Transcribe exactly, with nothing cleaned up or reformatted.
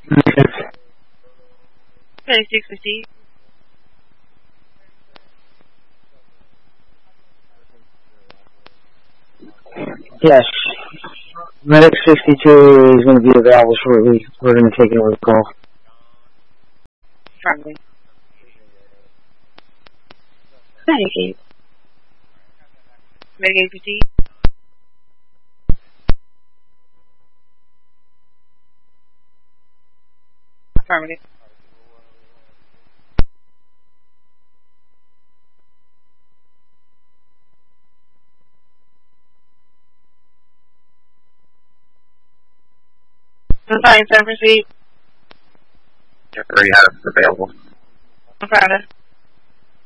thirty-six fifty. Yes. Medic sixty-two is going to be available shortly. We're going to take over the call. Friendly. Medicaid. Medicaid fifty. Affirmative. Nine seven feet. Already have it available. Affirmative.